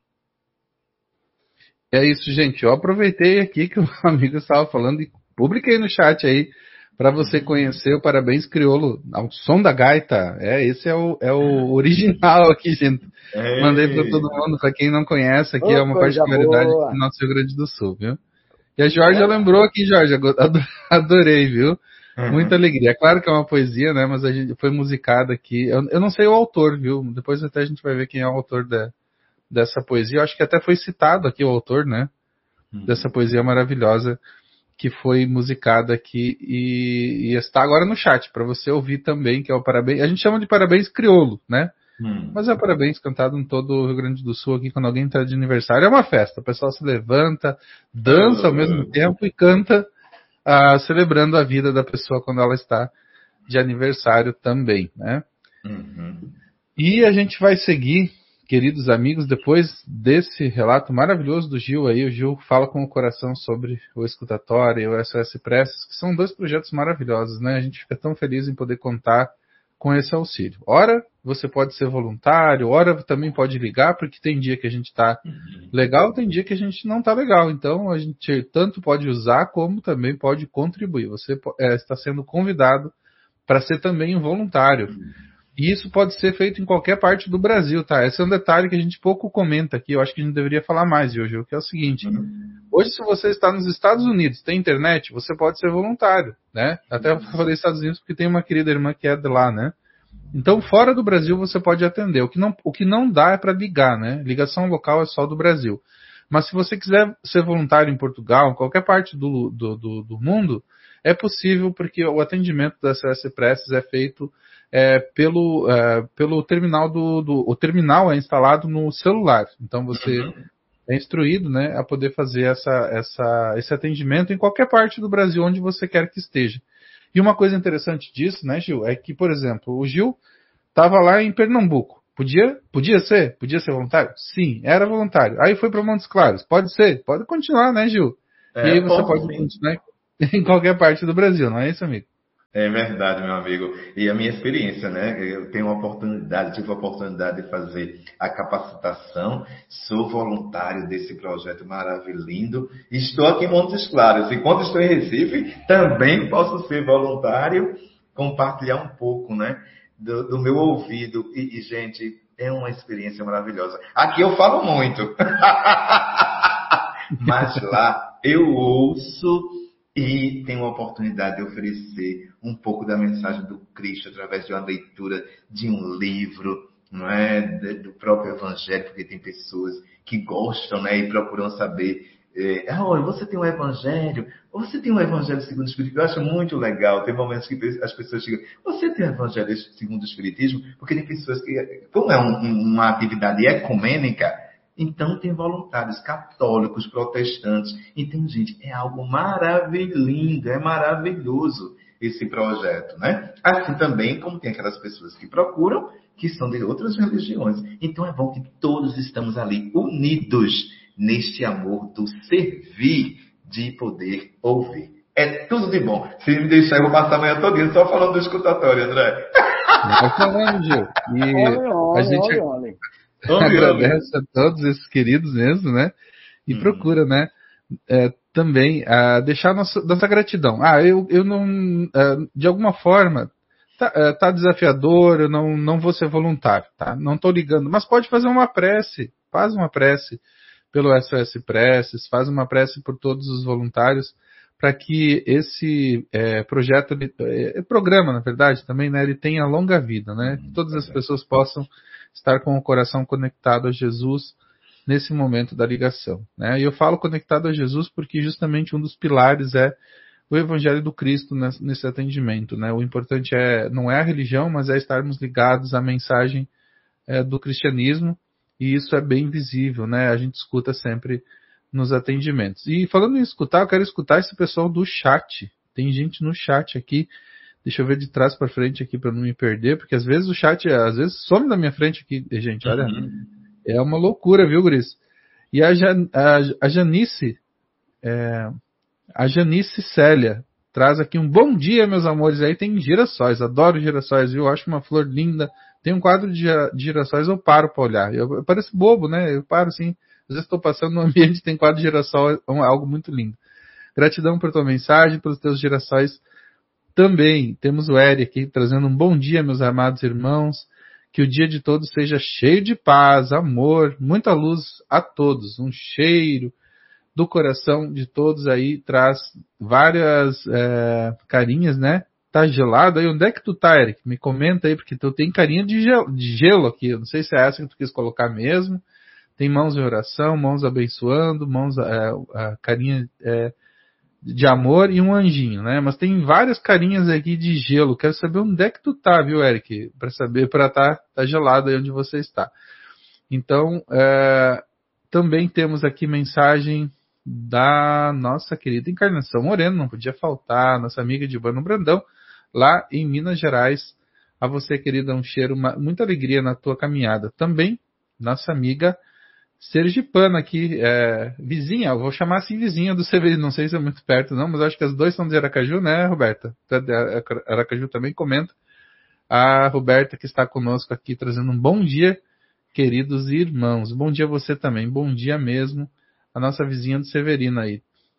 É isso, gente. Eu aproveitei aqui que o amigo estava falando e publiquei no chat aí para você conhecer o Parabéns Crioulo ao som da gaita. Esse é o original aqui, gente. Mandei para todo mundo, para quem não conhece, aqui é uma particularidade do nosso Rio Grande do Sul, viu? E a Jorge lembrou aqui, Jorge, adorei, viu? Muita alegria. É claro que é uma poesia, né? Mas a gente foi musicada aqui. Eu não sei o autor, viu? Depois até a gente vai ver quem é o autor dessa poesia. Eu acho que até foi citado aqui o autor, né? Dessa poesia maravilhosa que foi musicada aqui e está agora no chat para você ouvir também, que é o parabéns. A gente chama de parabéns crioulo, né? Mas é parabéns cantado em todo o Rio Grande do Sul aqui quando alguém está de aniversário. É uma festa. O pessoal se levanta, dança ao mesmo tempo e canta, celebrando a vida da pessoa quando ela está de aniversário também, né? E a gente vai seguir, queridos amigos, depois desse relato maravilhoso do Gil aí. O Gil fala com o coração sobre o Escutatório e o SOS Preces, que são 2 projetos maravilhosos, né? A gente fica tão feliz em poder contar com esse auxílio. Ora, você pode ser voluntário, ora também pode ligar, porque tem dia que a gente está legal, tem dia que a gente não está legal. Então, a gente tanto pode usar, como também pode contribuir. Você está sendo convidado para ser também um voluntário. E isso pode ser feito em qualquer parte do Brasil, tá? Esse é um detalhe que a gente pouco comenta aqui, eu acho que a gente deveria falar mais hoje, que é o seguinte. Hoje, se você está nos Estados Unidos, tem internet, você pode ser voluntário, né? Até eu falei Estados Unidos porque tem uma querida irmã que é de lá, né? Então, fora do Brasil, você pode atender. O que não dá é para ligar, né? Ligação local é só do Brasil. Mas se você quiser ser voluntário em Portugal, em qualquer parte do mundo, é possível, porque o atendimento da SOS Preces é feito pelo terminal o terminal é instalado no celular. Então você é instruído, né, a poder fazer esse atendimento em qualquer parte do Brasil, onde você quer que esteja. E uma coisa interessante disso, né, Gil, é que, por exemplo, o Gil estava lá em Pernambuco. Podia ser voluntário? Sim, era voluntário. Aí foi para Montes Claros. Pode ser? Pode continuar, né, Gil? E aí você pode continuar em qualquer parte do Brasil, não é isso, amigo? É verdade, meu amigo. E a minha experiência, né? Eu tive a oportunidade de fazer a capacitação, sou voluntário desse projeto maravilhoso. Estou aqui em Montes Claros. E quando estou em Recife, também posso ser voluntário, compartilhar um pouco, né? Do meu ouvido. E, gente, é uma experiência maravilhosa. Aqui eu falo muito. Mas lá eu ouço e tenho a oportunidade de oferecer um pouco da mensagem do Cristo através de uma leitura de um livro, não é? Do próprio Evangelho, porque tem pessoas que gostam, né? E procuram saber, você tem um Evangelho? Você tem um Evangelho segundo o Espiritismo? Eu acho muito legal. Tem momentos que as pessoas chegam, você tem um Evangelho segundo o Espiritismo? Porque tem pessoas que, como é uma atividade ecumênica, então tem voluntários católicos, protestantes. Então, gente, é algo maravilhoso, é maravilhoso esse projeto, né? Assim também como tem aquelas pessoas que procuram, que são de outras religiões. Então é bom que todos estamos ali unidos neste amor do servir, de poder ouvir. É tudo de bom. Se me deixar, eu vou passar a manhã toda só falando do escutatório, André. Vai falando, Gil. E a gente agradece a todos esses queridos mesmo, né? E procura, né? Também deixar nossa gratidão. Eu não, de alguma forma, tá desafiador, eu não vou ser voluntário, tá? Não tô ligando, mas pode fazer uma prece, faz uma prece pelo SOS Preces, faz uma prece por todos os voluntários, para que esse projeto, programa, na verdade, também, né? Ele tenha longa vida, né? Que todas as pessoas possam estar com o coração conectado a Jesus nesse momento da ligação, né? E eu falo conectado a Jesus porque justamente um dos pilares é o Evangelho do Cristo nesse atendimento, né? O importante não é a religião, mas é estarmos ligados à mensagem do cristianismo, e isso é bem visível, né? A gente escuta sempre nos atendimentos. E falando em escutar, eu quero escutar esse pessoal do chat. Tem gente no chat aqui. Deixa eu ver de trás para frente aqui para não me perder, porque às vezes o chat some da minha frente aqui, gente, olha. É uma loucura, viu, guris? E a Janice, a Janice Célia, traz aqui um bom dia, meus amores. Aí tem girassóis, adoro girassóis, viu? Acho uma flor linda. Tem um quadro de girassóis, eu paro para olhar. Eu pareço bobo, né? Eu paro assim. Às vezes estou passando num ambiente que tem quadro de girassol, é algo muito lindo. Gratidão por tua mensagem, pelos teus girassóis. Também temos o Eric aqui trazendo um bom dia, meus amados irmãos. Que o dia de todos seja cheio de paz, amor, muita luz a todos. Um cheiro do coração de todos aí, traz várias carinhas, né? Tá gelado aí? Onde é que tu tá, Eric? Me comenta aí, porque tu tem carinha de gelo aqui. Eu não sei se é essa que tu quis colocar mesmo. Tem mãos em oração, mãos abençoando, mãos, carinha de amor e um anjinho, né? Mas tem várias carinhas aqui de gelo. Quero saber onde é que tu tá, viu, Eric? Para saber, para tá gelado aí onde você está. Então, também temos aqui mensagem da nossa querida Encarnação Moreno, não podia faltar, nossa amiga de Ivano Brandão, lá em Minas Gerais. A você, querida, um cheiro, muita alegria na tua caminhada. Também, nossa amiga sergipana aqui, vizinha, eu vou chamar assim vizinha do Severino, não sei se é muito perto não, mas acho que as duas são de Aracaju, né, Roberta? Aracaju também comenta. A Roberta que está conosco aqui, trazendo um bom dia, queridos irmãos. Bom dia a você também, bom dia mesmo, a nossa vizinha do Severino aí.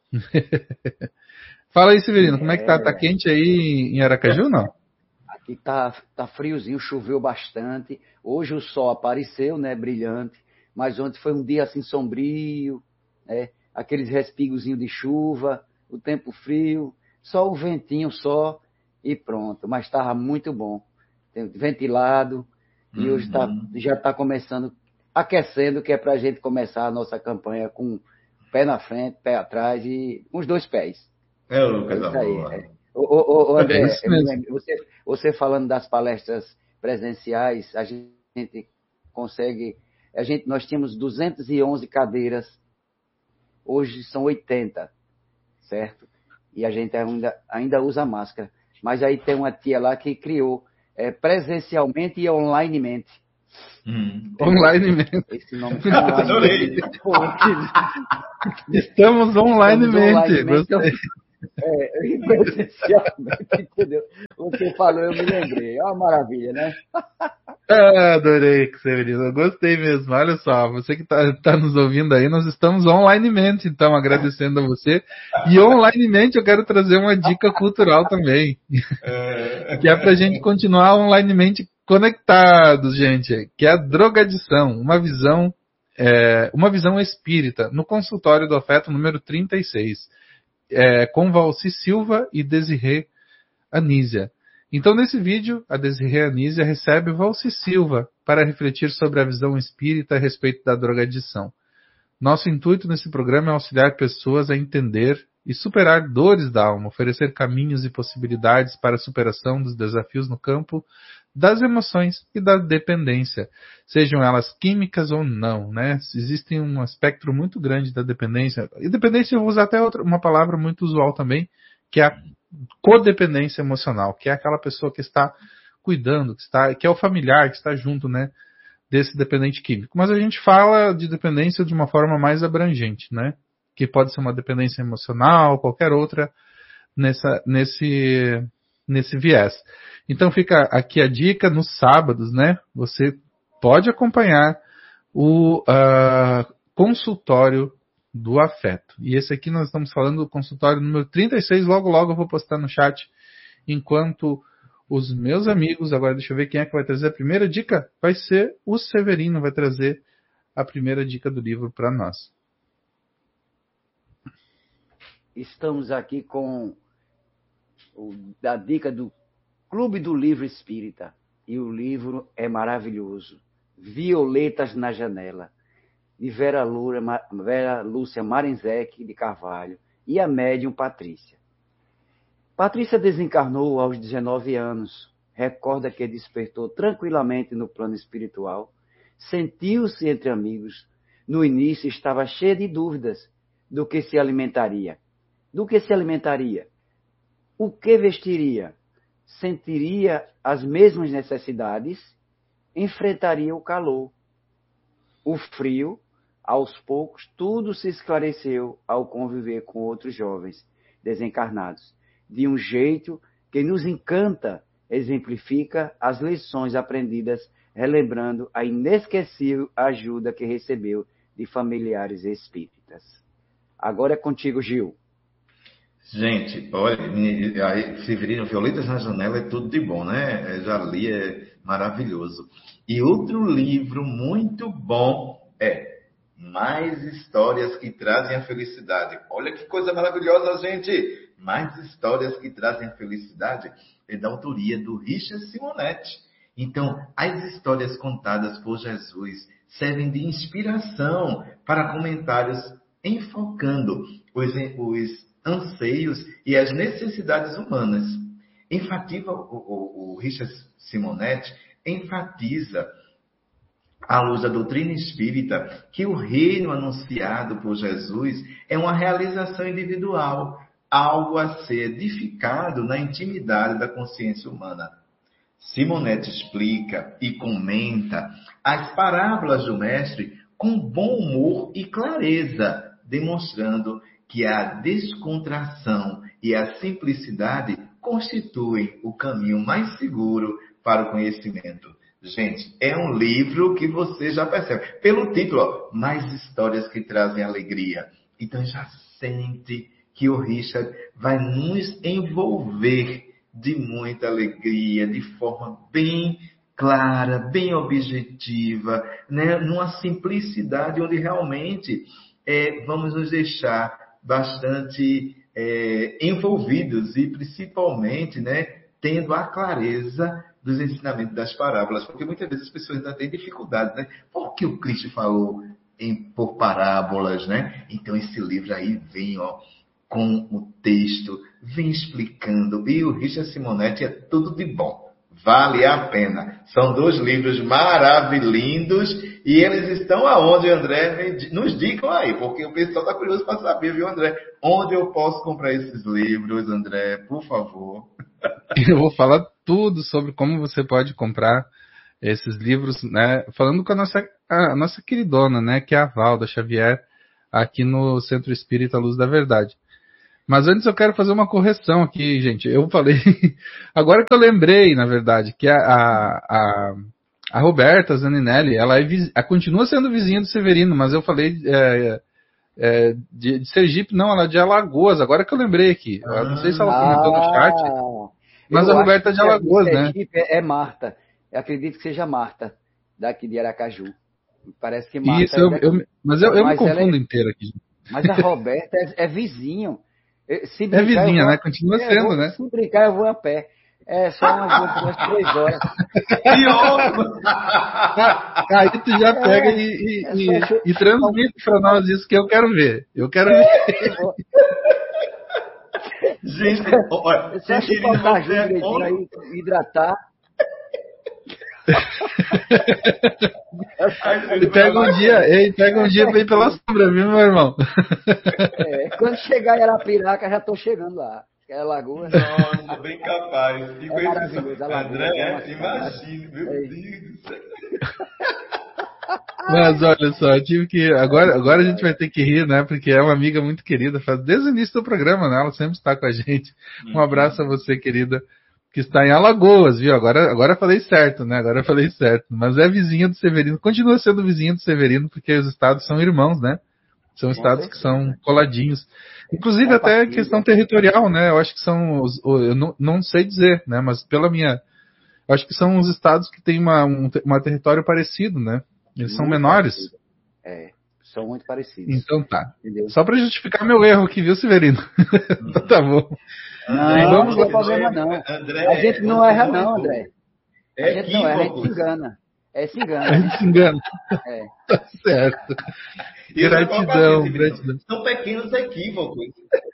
Fala aí, Severino, como é que tá? Tá quente aí em Aracaju, não? Aqui tá friozinho, choveu bastante. Hoje o sol apareceu, né, brilhante. Mas ontem foi um dia assim sombrio, né? Aqueles respigozinhos de chuva, o tempo frio, só o ventinho só e pronto. Mas estava muito bom, ventilado, e hoje já está começando, aquecendo, que é para a gente começar a nossa campanha com pé na frente, pé atrás e com os dois pés. Coisa boa. Ô, André, você falando das palestras presenciais, a gente consegue... Nós tínhamos 211 cadeiras, hoje são 80, certo? E a gente ainda usa máscara. Mas aí tem uma tia lá que criou presencialmente e onlinemente. Onlinemente. Esse nome Adorei. Estamos onlinemente. Gostei. Presencialmente, entendeu? Você falou, eu me lembrei. É uma maravilha, né? Adorei, Severino. Eu gostei mesmo. Olha só, você que tá nos ouvindo aí, nós estamos onlinemente, então, agradecendo a você. E onlinemente eu quero trazer uma dica cultural também. Que é pra gente continuar onlinemente conectados, gente. Que é a drogadição, uma visão espírita, no consultório do afeto número 36. Com Valci Silva e Desirê Anísia. Então, nesse vídeo, a Desirê Anísia recebe Valci Silva para refletir sobre a visão espírita a respeito da drogadição. Nosso intuito nesse programa é auxiliar pessoas a entender e superar dores da alma, oferecer caminhos e possibilidades para a superação dos desafios no campo das emoções e da dependência, sejam elas químicas ou não, né? Existe um espectro muito grande da dependência. E dependência eu vou usar até uma palavra muito usual também, que é a codependência emocional, que é aquela pessoa que está cuidando, que é o familiar, que está junto, né, desse dependente químico. Mas a gente fala de dependência de uma forma mais abrangente, né? Que pode ser uma dependência emocional, qualquer outra nesse viés. Então fica aqui a dica, nos sábados, né? Você pode acompanhar o consultório do afeto. E esse aqui nós estamos falando do consultório número 36, logo eu vou postar no chat, enquanto os meus amigos, agora deixa eu ver quem é que vai trazer a primeira dica, vai ser o Severino, vai trazer a primeira dica do livro para nós. Estamos aqui com a dica do Clube do Livro Espírita. E o livro é maravilhoso. Violetas na Janela, de Vera Lúcia Marenzec de Carvalho e a médium Patrícia. Patrícia desencarnou aos 19 anos. Recorda que despertou tranquilamente no plano espiritual. Sentiu-se entre amigos. No início estava cheia de dúvidas do que se alimentaria. O que vestiria? Sentiria as mesmas necessidades? Enfrentaria o calor, o frio? Aos poucos, tudo se esclareceu ao conviver com outros jovens desencarnados, de um jeito que nos encanta, exemplifica as lições aprendidas, relembrando a inesquecível ajuda que recebeu de familiares espíritas. Agora é contigo, Gil. Gente, olha, Severino, Violetas na Janela é tudo de bom, né? Eu já li, é maravilhoso. E outro livro muito bom é Mais histórias que trazem a felicidade. Olha que coisa maravilhosa, gente! Mais histórias que trazem a felicidade é da autoria do Richard Simonetti. Então, as histórias contadas por Jesus servem de inspiração para comentários enfocando os anseios e as necessidades humanas. O Richard Simonetti enfatiza, à luz da doutrina espírita, que o reino anunciado por Jesus é uma realização individual, algo a ser edificado na intimidade da consciência humana. Simonetti explica e comenta as parábolas do Mestre com bom humor e clareza, demonstrando que a descontração e a simplicidade constituem o caminho mais seguro para o conhecimento. Gente, é um livro que você já percebe. Pelo título, ó, Mais Histórias que Trazem Alegria. Então já sente que o Richard vai nos envolver de muita alegria, de forma bem clara, bem objetiva, né? Numa simplicidade onde realmente vamos nos deixar bastante envolvidos e principalmente, né, tendo a clareza dos ensinamentos das parábolas, porque muitas vezes as pessoas ainda têm dificuldade, né? Por que o Cristo falou por parábolas, né? Então esse livro aí vem, ó, com o texto, vem explicando, e o Richard Simonetti é tudo de bom. Vale a pena. São 2 livros maravilhindos e eles estão aonde, André? Nos digam aí, porque o pessoal está curioso para saber, viu, André? Onde eu posso comprar esses livros, André? Por favor. Eu vou falar tudo sobre como você pode comprar esses livros, né? Falando com a nossa queridona, né? Que é a Valda Xavier, aqui no Centro Espírita Luz da Verdade. Mas antes eu quero fazer uma correção aqui, gente. Eu falei, agora que eu lembrei, na verdade, que a Roberta Zaninelli, ela continua sendo vizinha do Severino, mas eu falei de Sergipe, não, ela é de Alagoas, agora que eu lembrei aqui. Eu não sei se ela comentou no chat, mas a Roberta é de Alagoas, né? Sergipe é Marta, eu acredito que seja Marta, daqui de Aracaju. Parece que Marta isso, mas eu me confundo inteiro aqui. Mas a Roberta é vizinho. Se brincar, vizinha, né? Continua sendo, né? Se brincar, eu vou a pé. É só umas 3 horas. Que ótimo! Aí tu já pega e transmite pra nós isso que eu quero ver. Eu quero ver. Gente, olha, só se botar direitinho aí, hidratar. Ele pega um dia pra ir pela sombra, viu, meu irmão? Quando chegar em Arapiraca, já tô chegando lá. É Lagoa. Nossa, bem capaz. E com maravilhoso. André, imagine, meu Deus do céu. Mas olha só, eu tive que. Agora a gente vai ter que rir, né? Porque é uma amiga muito querida, faz desde o início do programa, né? Ela sempre está com a gente. Um abraço a você, querida, que está em Alagoas, viu? Agora eu falei certo, né? Agora eu falei certo. Mas é vizinha do Severino, continua sendo vizinha do Severino, porque os estados são irmãos, né? São estados que são coladinhos. Inclusive até questão territorial, né? Eu acho que são eu não sei dizer, né? Mas pela minha. Eu acho que são os estados que têm um território parecido, né? Eles são menores. São muito parecidos. Então tá. Entendeu? Só para justificar meu erro aqui, viu, Severino? Tá bom. Não tem problema não. André, a gente não erra não, André. A gente não erra, a gente se engana. Se engana. A gente se engana. Tá certo. Gratidão. São pequenos equívocos.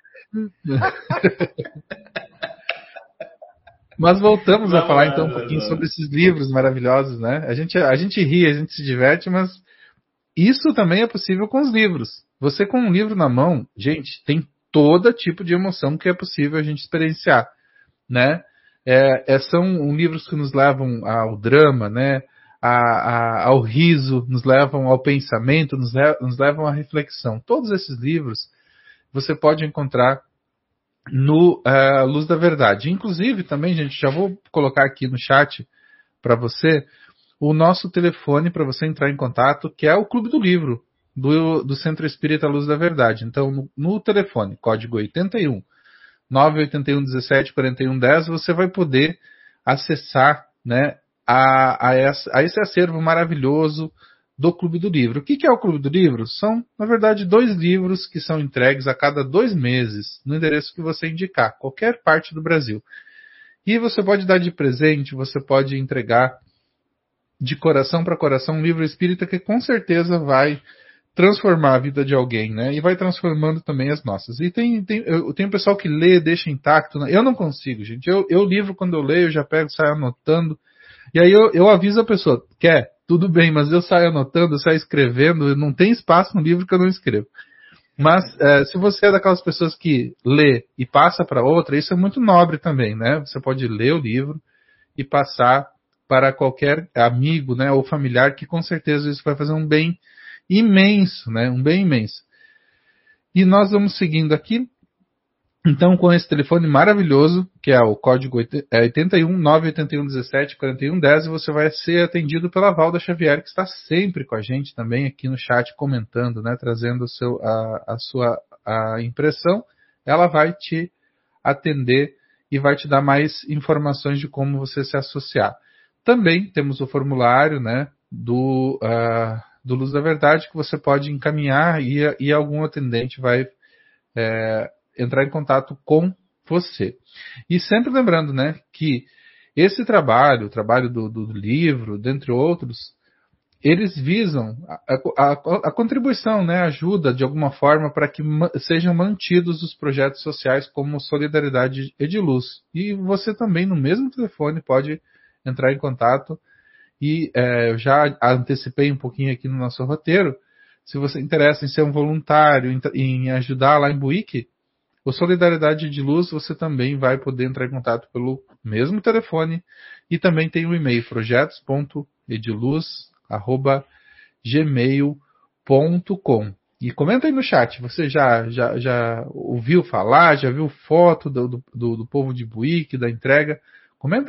Mas voltamos a falar então um pouquinho sobre esses livros maravilhosos, né? A gente ri, a gente se diverte, mas isso também é possível com os livros. Você com um livro na mão, gente, tem todo tipo de emoção que é possível a gente experienciar, né? São livros que nos levam ao drama, né? Ao riso, nos levam ao pensamento, nos levam à reflexão. Todos esses livros você pode encontrar no Luz da Verdade. Inclusive, também, gente, já vou colocar aqui no chat para você o nosso telefone para você entrar em contato, que é o Clube do Livro, do Centro Espírita Luz da Verdade. Então, no telefone, código 81 981 17 41 10, você vai poder acessar, né, a esse acervo maravilhoso do Clube do Livro. O que é o Clube do Livro? São, na verdade, 2 livros que são entregues a cada 2 meses, no endereço que você indicar, qualquer parte do Brasil. E você pode dar de presente, você pode entregar de coração para coração um livro espírita que com certeza vai transformar a vida de alguém, né? E vai transformando também as nossas. E tem um pessoal que lê, deixa intacto. Né? Eu não consigo, gente. Eu livro, quando eu leio, eu já pego, saio anotando. E aí eu aviso a pessoa, quer? Tudo bem, mas eu saio anotando, eu saio escrevendo, não tem espaço no livro que eu não escrevo. Mas se você é daquelas pessoas que lê e passa para outra, isso é muito nobre também, né? Você pode ler o livro e passar para qualquer amigo, né, ou familiar, que com certeza isso vai fazer um bem imenso, né? Um bem imenso. E nós vamos seguindo aqui, então, com esse telefone maravilhoso, que é o código 81 981 17 41 10, você vai ser atendido pela Valda Xavier, que está sempre com a gente também aqui no chat, comentando, né, trazendo a sua impressão. Ela vai te atender e vai te dar mais informações de como você se associar. Também temos o formulário, né, do Luz da Verdade, que você pode encaminhar e algum atendente vai entrar em contato com você. E sempre lembrando, né, que esse trabalho, o trabalho do livro, dentre outros, eles visam a contribuição, né, ajuda de alguma forma para que sejam mantidos os projetos sociais como Solidariedade Ediluz. E você também, no mesmo telefone, pode entrar em contato. E eu já antecipei um pouquinho aqui no nosso roteiro. Se você interessa em ser um voluntário, em ajudar lá em Buíque, o Solidariedade de Luz, você também vai poder entrar em contato pelo mesmo telefone. E também tem o e-mail, projetos.ediluz@gmail.com. E comenta aí no chat, você já ouviu falar, já viu foto do povo de Buíque, da entrega? Comenta aí.